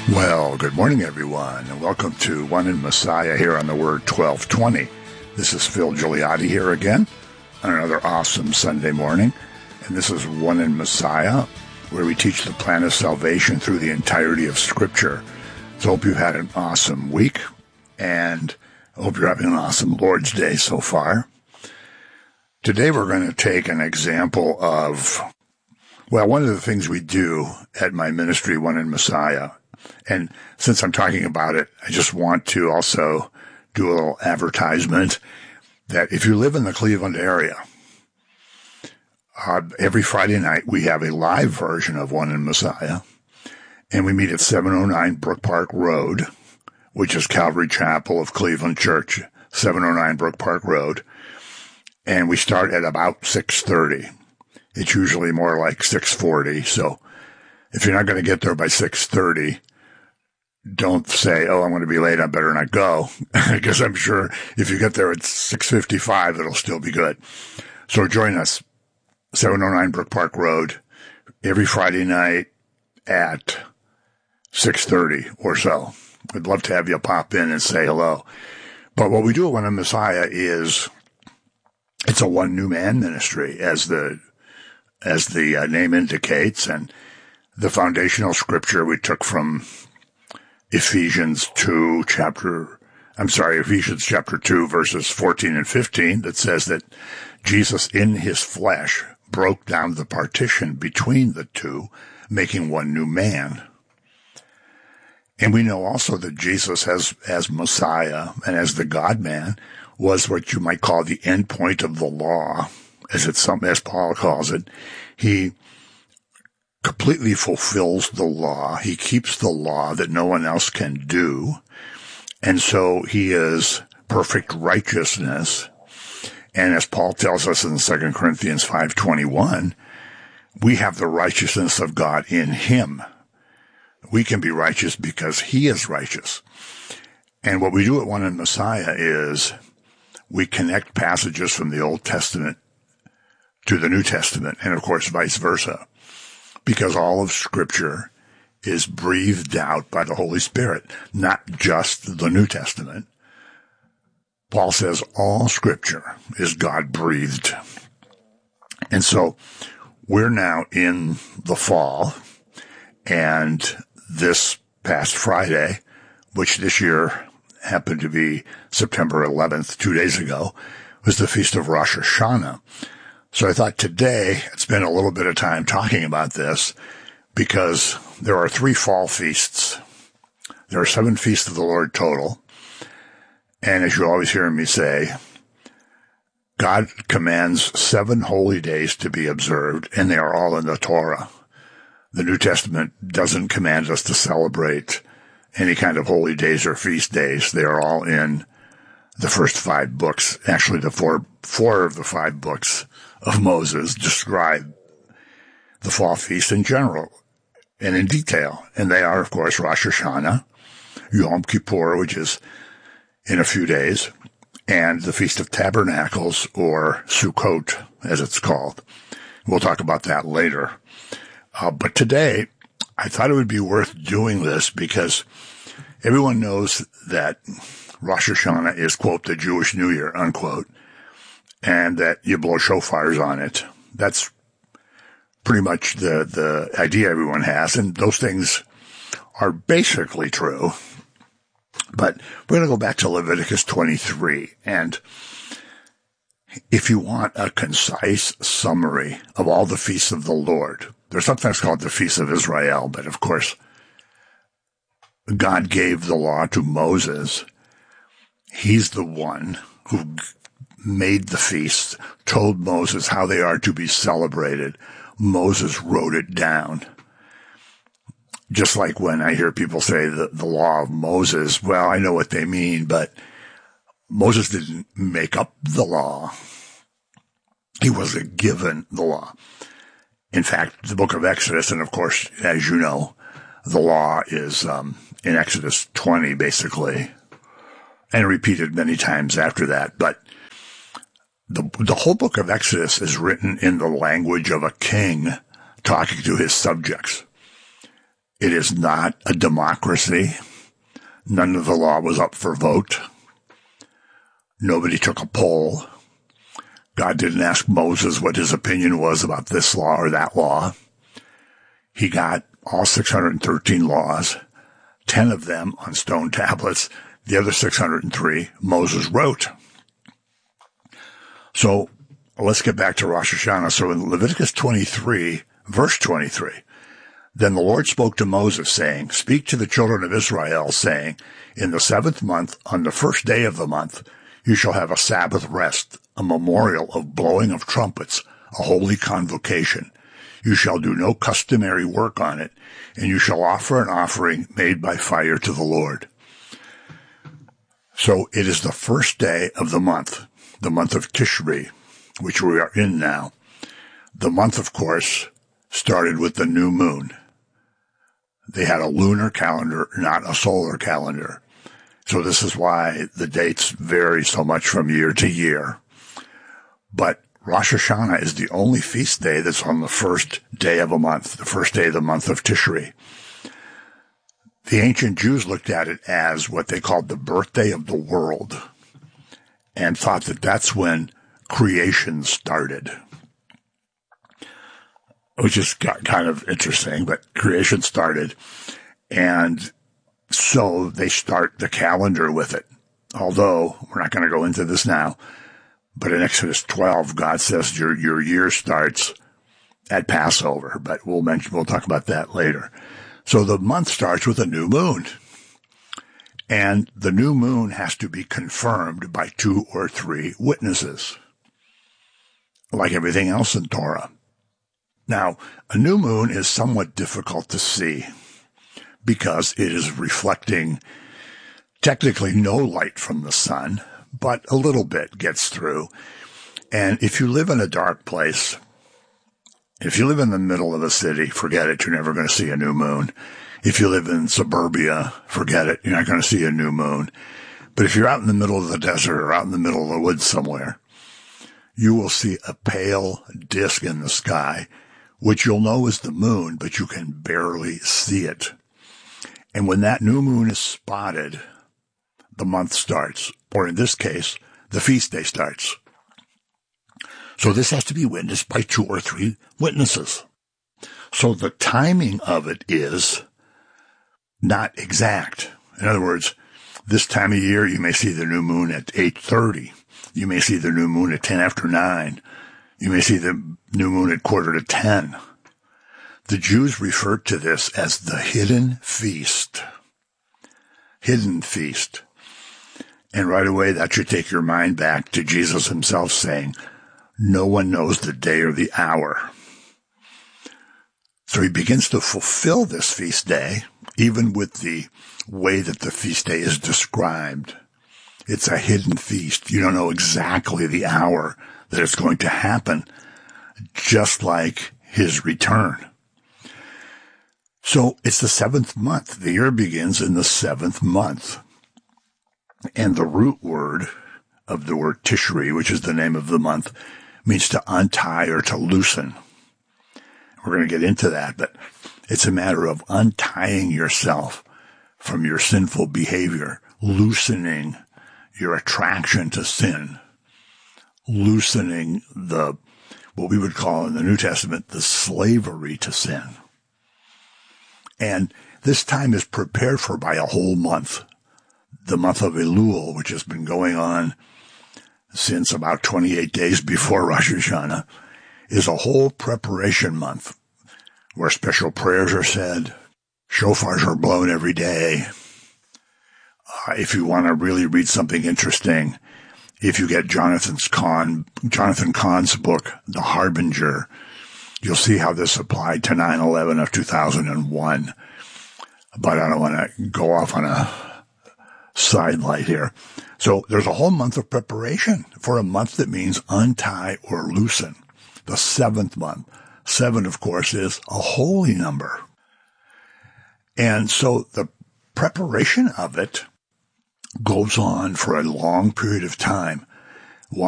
Well, good morning, everyone, and welcome to One in Messiah here on the Word 1220. This is Phil Gigliotti here again on another awesome Sunday morning, and this is One in Messiah, where we teach the plan of salvation through the entirety of Scripture. So I hope you've had an awesome week, and I hope you're having an awesome Lord's Day so far. Today we're going to take an example of, one of the things we do at my ministry, One in Messiah. And since I'm talking about it, I just want to also do a little advertisement that if you live in the Cleveland area, every Friday night we have a live version of One in Messiah, and we meet at 709 Brook Park Road, which is Calvary Chapel of Cleveland Church, 709 Brook Park Road, and we start at about 6:30. It's usually more like 6:40, so if you're not going to get there by 6:30, don't say, I'm going to be late, I better not go, because I'm sure if you get there at 6:55, it'll still be good. So join us, 709 Brook Park Road, every Friday night at 6:30 or so. We'd love to have you pop in and say hello. But what we do at One in Messiah is, it's a one new man ministry, as the name indicates, and the foundational scripture we took from Ephesians chapter 2, verses 14 and 15, that says that Jesus in his flesh broke down the partition between the two, making one new man. And we know also that Jesus as Messiah and as the God-man was what you might call the end point of the law, as Paul calls it. He completely fulfills the law. He keeps the law that no one else can do. And so he is perfect righteousness. And as Paul tells us in 2 Corinthians 5:21, we have the righteousness of God in him. We can be righteous because he is righteous. And what we do at One in Messiah is we connect passages from the Old Testament to the New Testament, and of course vice versa, because all of Scripture is breathed out by the Holy Spirit, not just the New Testament. Paul says all Scripture is God-breathed. And so we're now in the fall, and this past Friday, which this year happened to be September 11th, 2 days ago, was the Feast of Rosh Hashanah. So I thought today I'd spend a little bit of time talking about this, because there are 3 fall feasts. There are 7 feasts of the Lord total. And as you always hear me say, God commands 7 holy days to be observed, and they are all in the Torah. The New Testament doesn't command us to celebrate any kind of holy days or feast days. They are all in the first 5 books. Actually, the four of the 5 books of Moses describe the fall feast in general and in detail. And they are, of course, Rosh Hashanah, Yom Kippur, which is in a few days, and the Feast of Tabernacles, or Sukkot, as it's called. We'll talk about that later. But today, I thought it would be worth doing this because everyone knows that Rosh Hashanah is, quote, the Jewish New Year, unquote, and that you blow shofars on it. That's pretty much the idea everyone has, and those things are basically true. But we're going to go back to Leviticus 23, and if you want a concise summary of all the feasts of the Lord, they're sometimes called the Feasts of Israel, but of course, God gave the law to Moses. He's the one who made the feasts, told Moses how they are to be celebrated. Moses wrote it down. Just like when I hear people say the law of Moses, well, I know what they mean, but Moses didn't make up the law. He wasn't given the law. In fact, the book of Exodus, and of course, as you know, the law is in Exodus 20, basically, and repeated many times after that. But the whole book of Exodus is written in the language of a king talking to his subjects. It is not a democracy. None of the law was up for vote. Nobody took a poll. God didn't ask Moses what his opinion was about this law or that law. He got all 613 laws, 10 of them on stone tablets. The other 603 Moses wrote. So let's get back to Rosh Hashanah. So in Leviticus 23, verse 23, then the Lord spoke to Moses, saying, speak to the children of Israel, saying, in the 7th month, on the 1st day of the month, you shall have a Sabbath rest, a memorial of blowing of trumpets, a holy convocation. You shall do no customary work on it, and you shall offer an offering made by fire to the Lord. So it is the 1st day of the month of Tishri, which we are in now. The month, of course, started with the new moon. They had a lunar calendar, not a solar calendar. So this is why the dates vary so much from year to year. But Rosh Hashanah is the only feast day that's on the 1st day of a month, the 1st day of the month of Tishri. The ancient Jews looked at it as what they called the birthday of the world and thought that that's when creation started, which is kind of interesting, but creation started. And so they start the calendar with it. Although we're not going to go into this now, but in Exodus 12, God says your year starts at Passover, but we'll talk about that later. So the month starts with a new moon. And the new moon has to be confirmed by 2 or 3 witnesses, like everything else in Torah. Now, a new moon is somewhat difficult to see because it is reflecting technically no light from the sun, but a little bit gets through. And if you live in a dark place, if you live in the middle of a city, forget it, you're never going to see a new moon. If you live in suburbia, forget it, you're not going to see a new moon. But if you're out in the middle of the desert or out in the middle of the woods somewhere, you will see a pale disk in the sky, which you'll know is the moon, but you can barely see it. And when that new moon is spotted, the month starts, or in this case, the feast day starts. So this has to be witnessed by 2 or 3 witnesses. So the timing of it is not exact. In other words, this time of year, you may see the new moon at 8:30. You may see the new moon at 10 after 9. You may see the new moon at 9:45. The Jews referred to this as the hidden feast. Hidden feast. And right away, that should take your mind back to Jesus himself saying, no one knows the day or the hour. So he begins to fulfill this feast day, even with the way that the feast day is described. It's a hidden feast. You don't know exactly the hour that it's going to happen, just like his return. So it's the 7th month. The year begins in the 7th month. And the root word of the word Tishri, which is the name of the month, means to untie or to loosen. We're going to get into that, but it's a matter of untying yourself from your sinful behavior, loosening your attraction to sin, loosening what we would call in the New Testament, the slavery to sin. And this time is prepared for by a whole month. The month of Elul, which has been going on since about 28 days before Rosh Hashanah, is a whole preparation month where special prayers are said, shofars are blown every day. If you want to really read something interesting, if you get Jonathan Cahn's book, The Harbinger, you'll see how this applied to 9/11 of 2001. But I don't want to go off on a sidelight here. So there's a whole month of preparation for a month that means untie or loosen. The 7th month. 7, of course, is a holy number. And so the preparation of it goes on for a long period of time.